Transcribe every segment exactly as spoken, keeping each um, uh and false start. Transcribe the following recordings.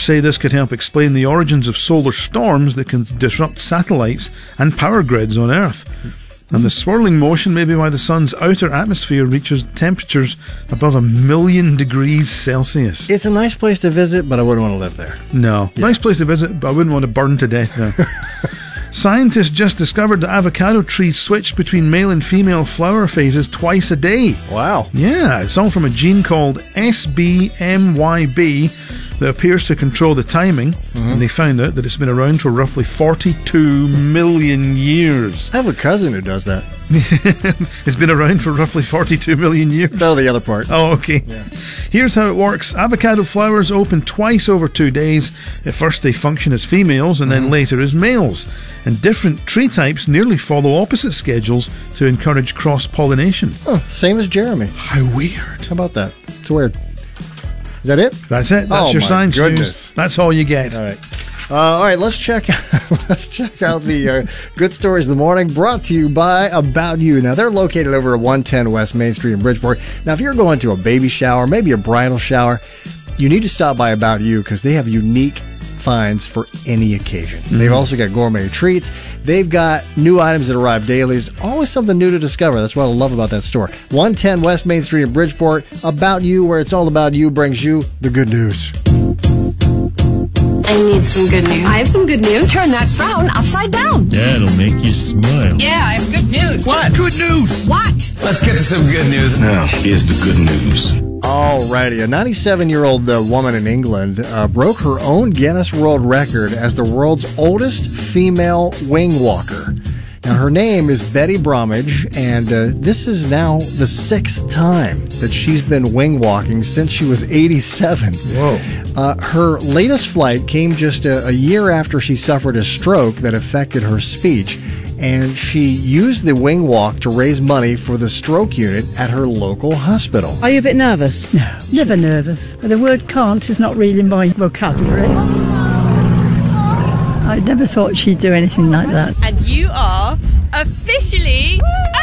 say this could help explain the origins of solar storms that can disrupt satellites and power grids on Earth. And the swirling motion may be why the sun's outer atmosphere reaches temperatures above a million degrees Celsius. It's a nice place to visit, but I wouldn't want to live there. No. Yeah. Nice place to visit, but I wouldn't want to burn to death there. Scientists just discovered that avocado trees switch between male and female flower phases twice a day. Wow. Yeah, it's all from a gene called S B M Y B that appears to control the timing, mm-hmm. and they found out that it's been around for roughly forty-two million years. I have a cousin who does that. It's been around for roughly forty-two million years. No, the other part. Oh, okay. Yeah. Here's how it works. Avocado flowers open twice over two days. At first they function as females and then mm-hmm. later as males. And different tree types nearly follow opposite schedules to encourage cross-pollination. Oh, same as Jeremy. How weird. How about that? It's weird. Is that it? That's it. That's oh, your my science goodness. news. That's all you get. All right. Uh, all right, let's check let's check out the uh, good stories of the morning, brought to you by About You. Now, they're located over at one ten West Main Street in Bridgeport. Now, if you're going to a baby shower, maybe a bridal shower, you need to stop by About You because they have unique finds for any occasion. Mm-hmm. They've also got gourmet treats. They've got new items that arrive daily. There's always something new to discover. That's what I love about that store. one ten West Main Street in Bridgeport. About You, where it's all about you, brings you the good news. I need some good news. I have some good news. Turn that frown upside down. That'll make you smile. Yeah, I have good news. What? Good news. What? Let's get to some good news. Now, here's the good news. Alrighty, a ninety-seven-year-old uh, woman in England uh, broke her own Guinness World Record as the world's oldest female wing walker. Now, her name is Betty Bromwich, and uh, this is now the sixth time that she's been wing walking since she was eighty-seven. Whoa. Uh, her latest flight came just a, a year after she suffered a stroke that affected her speech, and she used the wing walk to raise money for the stroke unit at her local hospital. Are you a bit nervous? No, never nervous. The word can't is not really my vocabulary. I never thought she'd do anything like that. And you are officially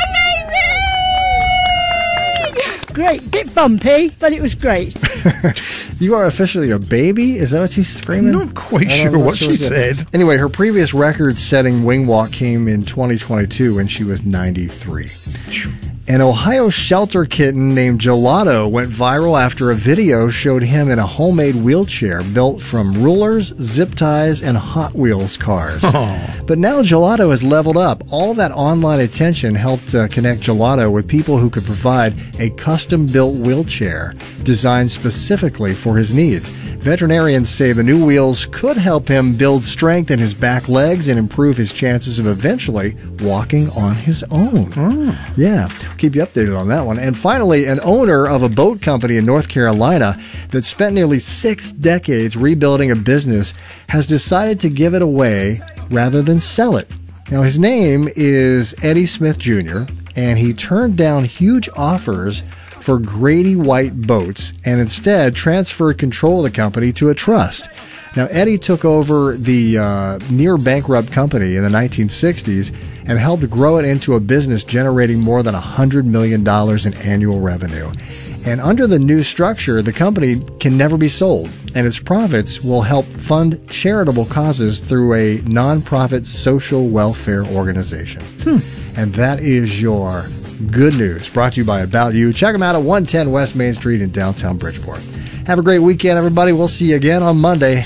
amazing! Great, bit bumpy, but it was great. You are officially a baby? Is that what she's screaming? I'm not quite sure what she said. Anyway, her previous record-setting wing walk came in twenty twenty-two when she was ninety-three. An Ohio shelter kitten named Gelato went viral after a video showed him in a homemade wheelchair built from rulers, zip ties, and Hot Wheels cars. Oh. But now Gelato has leveled up. All that online attention helped uh, connect Gelato with people who could provide a custom-built wheelchair designed specifically for his needs. Veterinarians say the new wheels could help him build strength in his back legs and improve his chances of eventually walking on his own. Oh. Yeah, keep you updated on that one. And finally, an owner of a boat company in North Carolina that spent nearly six decades rebuilding a business has decided to give it away rather than sell it. Now, his name is Eddie Smith Junior, and he turned down huge offers for Grady White boats and instead transferred control of the company to a trust. Now, Eddie took over the uh, near-bankrupt company in the nineteen sixties and helped grow it into a business generating more than one hundred million dollars in annual revenue. And under the new structure, the company can never be sold, and its profits will help fund charitable causes through a nonprofit social welfare organization. Hmm. And that is your good news, brought to you by About You. Check them out at one ten West Main Street in downtown Bridgeport. Have a great weekend, everybody. We'll see you again on Monday.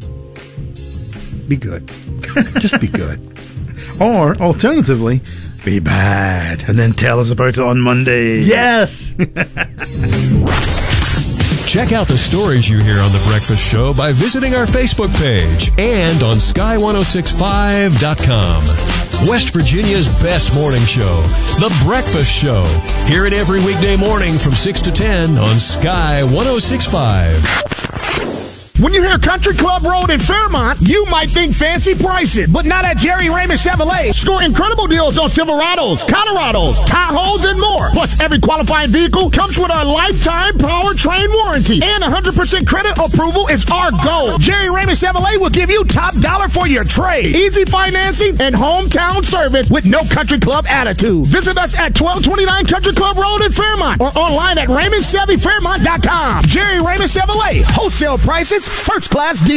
Be good. Just be good. Or, alternatively, be bad and then tell us about it on Monday. Yes! Check out the stories you hear on The Breakfast Show by visiting our Facebook page and on sky ten sixty-five dot com. West Virginia's best morning show, The Breakfast Show. Hear it every weekday morning from six to ten on Sky ten sixty-five. When you hear Country Club Road in Fairmont, you might think fancy pricing, but not at Jerry Raymond Chevrolet. Score incredible deals on Silverados, Colorados, Tahoes, and more. Plus, every qualifying vehicle comes with our lifetime powertrain warranty, and one hundred percent credit approval is our goal. Jerry Raymond Chevrolet will give you top dollar for your trade, easy financing, and hometown service with no Country Club attitude. Visit us at twelve twenty-nine Country Club Road in Fairmont or online at raymond chevy fairmont dot com. Jerry Raymond Chevrolet, wholesale prices, first class deal.